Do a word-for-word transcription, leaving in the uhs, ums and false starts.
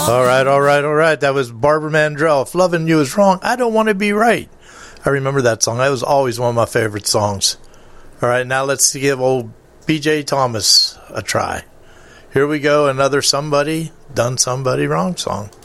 All right, all right, all right. That was Barbara Mandrell. If loving you is wrong, I don't want to be right. I remember that song. That was always one of my favorite songs. All right, now let's give old B J Thomas a try. Here we go, another Somebody Done Somebody Wrong song.